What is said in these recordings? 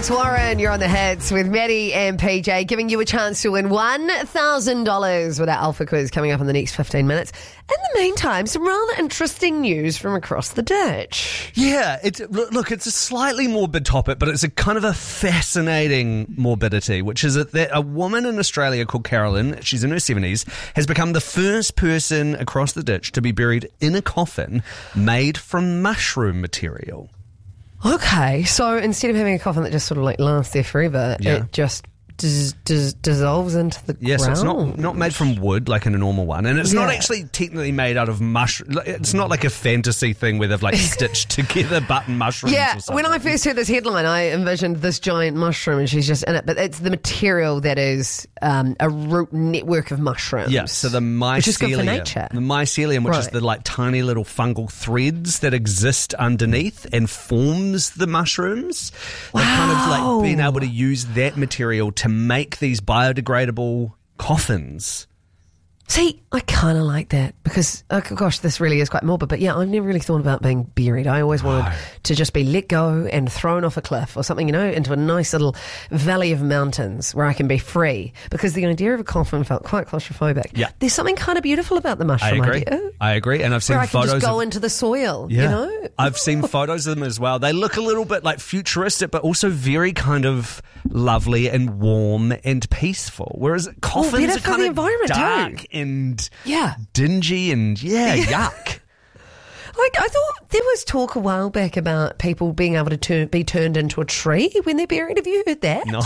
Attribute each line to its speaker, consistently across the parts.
Speaker 1: It's Warren, you're on the Hits with Maddie and PJ, giving you a chance to win $1,000 with our Alpha Quiz coming up in the next 15 minutes. In the meantime, some rather interesting news from across the ditch.
Speaker 2: Yeah, it's a slightly morbid topic, but it's a kind of a fascinating morbidity, which is that a woman in Australia called Carolyn, she's in her 70s, has become the first person across the ditch to be buried in a coffin made from mushroom material.
Speaker 1: Okay, so instead of having a coffin that just sort of like lasts there forever, it just dissolves into the ground.
Speaker 2: So it's not made from wood like in a normal one, and it's not actually technically made out of mushroom. It's not like a fantasy thing where they've like stitched together button mushrooms.
Speaker 1: Yeah,
Speaker 2: or something.
Speaker 1: when I first heard this headline, I envisioned this giant mushroom and she's just in it, but it's the material that is a root network of mushrooms.
Speaker 2: Yeah, so the mycelium,
Speaker 1: which is good for nature.
Speaker 2: The mycelium, which is the like tiny little fungal threads that exist underneath and forms the mushrooms. Wow. They've kind of like been able to use that material to make these biodegradable coffins.
Speaker 1: See, I kind of like that because, gosh, this really is quite morbid. But yeah, I've never really thought about being buried. I always wanted to just be let go and thrown off a cliff or something, into a nice little valley of mountains where I can be free. Because the idea of a coffin felt quite claustrophobic.
Speaker 2: Yeah.
Speaker 1: There's something kind of beautiful about the mushroom idea.
Speaker 2: I agree. And I've seen
Speaker 1: where I can
Speaker 2: photos
Speaker 1: just go into the soil,
Speaker 2: I've seen photos of them as well. They look a little bit like futuristic, but also very kind of lovely and warm and peaceful. Whereas coffins are kind of dark and dingy and yuck.
Speaker 1: Like, I thought there was talk a while back about people being able to be turned into a tree when they're buried. Have you heard that?
Speaker 2: No.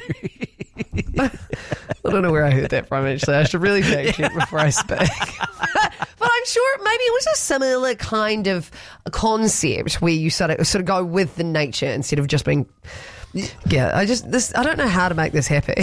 Speaker 1: I don't know where I heard that from, actually. I should really fact check before I speak. But I'm sure maybe it was a similar kind of concept where you sort of go with the nature instead of just being... Yeah, I don't know how to make this happy.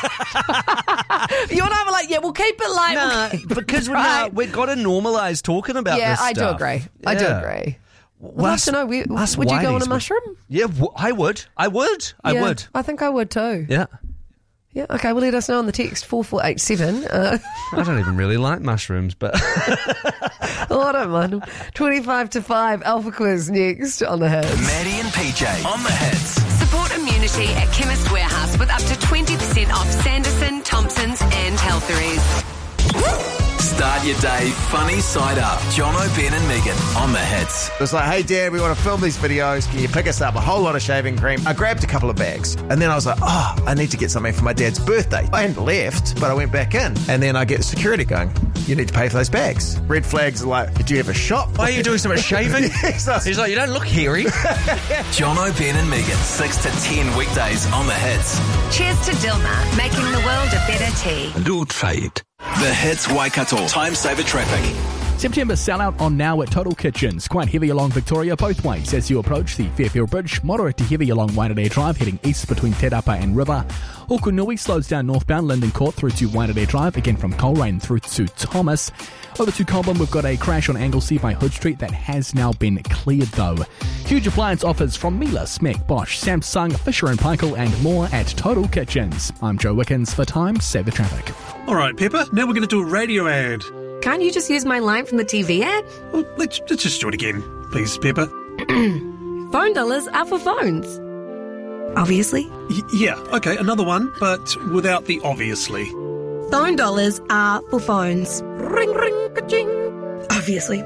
Speaker 1: You and I were like, we'll keep it light.
Speaker 2: Nah, because we've got to normalise talking about this stuff.
Speaker 1: I do agree. I do agree. I'd love to know, would you go on a mushroom?
Speaker 2: Yeah, I would. I would.
Speaker 1: I think I would too.
Speaker 2: Yeah.
Speaker 1: Yeah, okay, well, let us know on the text 4487.
Speaker 2: I don't even really like mushrooms, but...
Speaker 1: Oh, I don't mind them. 25 to 5, Alpha Quiz next on the Hits.
Speaker 3: Maddie and PJ on the Hits.
Speaker 4: Support immunity at Chemist Warehouse with up to 20% off Sanderson, Thompson's and Healtheries.
Speaker 3: Start your day funny side up. Jono, Ben and Megan on the Hits.
Speaker 5: It was like, hey, Dad, we want to film these videos. Can you pick us up a whole lot of shaving cream? I grabbed a couple of bags. And then I was like, I need to get something for my dad's birthday. I hadn't left, but I went back in. And then I get security going, you need to pay for those bags. Red flags are like, do you have a shop?
Speaker 2: Why are you doing so much shaving? He's like, you don't look hairy.
Speaker 3: Jono, Ben and Megan, 6 to 10 weekdays on the Hits.
Speaker 4: Cheers to Dilmah, making the world a better tea.
Speaker 3: Do try it. The Hits Waikato. Time saver traffic.
Speaker 6: September sellout on now at Total Kitchens. Quite heavy along Victoria both ways as you approach the Fairfield Bridge. Moderate to heavy along Waitanere Drive heading east between Te Rapa and River. Okunui slows down northbound Linden Court through to Waitanere Drive, again from Coleraine through to Thomas. Over to Cobham, we've got a crash on Anglesea by Hood Street that has now been cleared though. Huge appliance offers from Miele, Smec, Bosch, Samsung, Fisher & Paykel and more at Total Kitchens. I'm Joe Wickens for Time Saver Traffic.
Speaker 7: All right, Pepper, now we're going to do a radio ad.
Speaker 4: Can't you just use my line from the TV ad?
Speaker 7: Well, let's just do it again, please, Pepper.
Speaker 4: Phone dollars are for phones. Obviously.
Speaker 7: Yeah, okay, another one, but without the obviously.
Speaker 4: Phone dollars are for phones. Ring, ring, ka-ching. Obviously.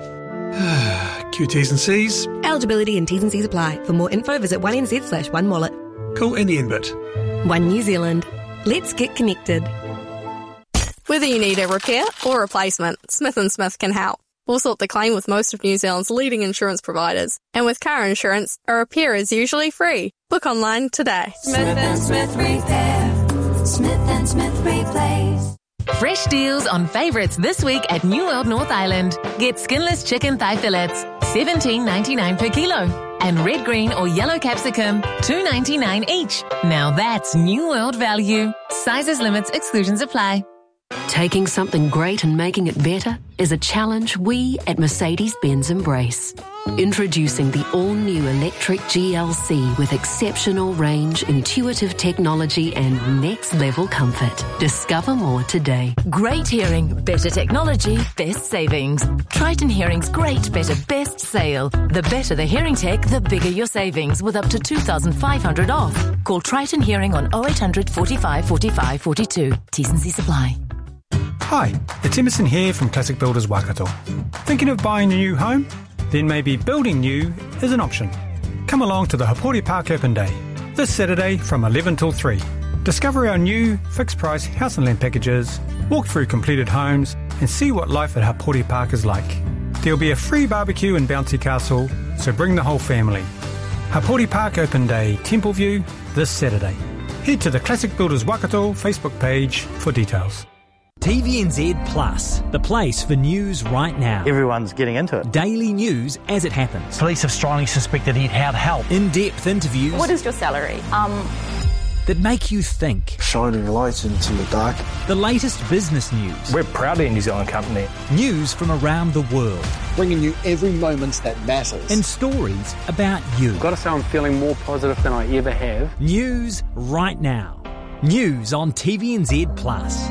Speaker 7: Q's and C's.
Speaker 4: Eligibility and T's and C's apply. For more info, visit 1NZ/1wallet.
Speaker 7: Cool, and the end bit.
Speaker 4: One New Zealand. Let's get connected.
Speaker 8: Whether you need a repair or replacement, Smith & Smith can help. We'll sort the claim with most of New Zealand's leading insurance providers. And with car insurance, a repair is usually free. Book online today.
Speaker 9: Smith & Smith Repair. Smith & Smith Replace.
Speaker 10: Fresh deals on favourites this week at New World North Island. Get skinless chicken thigh fillets, $17.99 per kilo. And red, green or yellow capsicum, $2.99 each. Now that's New World value. Sizes, limits, exclusions apply.
Speaker 4: Taking something great and making it better is a challenge we at Mercedes-Benz embrace. Introducing the all-new electric GLC with exceptional range, intuitive technology and next-level comfort. Discover more today.
Speaker 10: Great hearing, better technology, best savings. Triton Hearing's great, better, best sale. The better the hearing tech, the bigger your savings with up to $2,500 off. Call Triton Hearing on 0800 45 45 42. T&C supply.
Speaker 11: Hi, it's Emerson here from Classic Builders Waikato. Thinking of buying a new home? Then maybe building new is an option. Come along to the Hapori Park Open Day, this Saturday from 11 till 3. Discover our new fixed-price house and land packages, walk through completed homes, and see what life at Hapori Park is like. There'll be a free barbecue and bouncy castle, so bring the whole family. Hapori Park Open Day, Temple View, this Saturday. Head to the Classic Builders Waikato Facebook page for details.
Speaker 12: TVNZ Plus, the place for news right now.
Speaker 13: Everyone's getting into it.
Speaker 12: Daily news as it happens.
Speaker 13: Police have strongly suspected he'd had help.
Speaker 12: In-depth interviews.
Speaker 14: What is your salary?
Speaker 12: That make you think.
Speaker 15: Shining lights into the dark.
Speaker 12: The latest business news.
Speaker 13: We're proudly a New Zealand company.
Speaker 12: News from around the world.
Speaker 16: Bringing you every moment that matters.
Speaker 12: And stories about you.
Speaker 17: I've got to say I'm feeling more positive than I ever have.
Speaker 12: News right now. News on TVNZ Plus.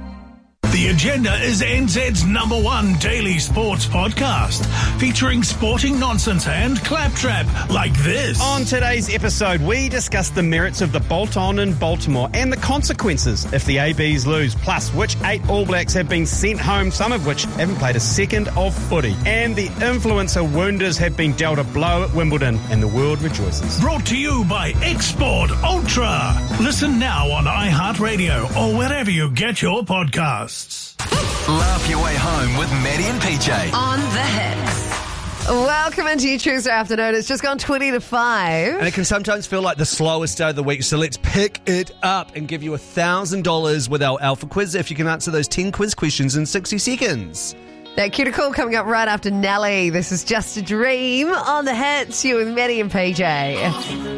Speaker 18: The Agenda is NZ's #1 daily sports podcast, featuring sporting nonsense and claptrap like this.
Speaker 19: On today's episode, we discuss the merits of the bolt-on in Baltimore and the consequences if the ABs lose, plus which 8 All Blacks have been sent home, some of which haven't played a second of footy. And the influencer wounders have been dealt a blow at Wimbledon, and the world rejoices.
Speaker 18: Brought to you by Export Ultra. Listen now on iHeartRadio or wherever you get your podcasts.
Speaker 3: Laugh your way home with Maddie and PJ.
Speaker 4: On the Hits.
Speaker 1: Welcome into your Tuesday afternoon. It's just gone 20 to 5.
Speaker 2: And it can sometimes feel like the slowest day of the week, so let's pick it up and give you $1,000 with our Alpha Quiz if you can answer those 10 quiz questions in 60 seconds.
Speaker 1: That cute call coming up right after Nelly. This is Just a Dream on the Hits. You with Maddie and PJ.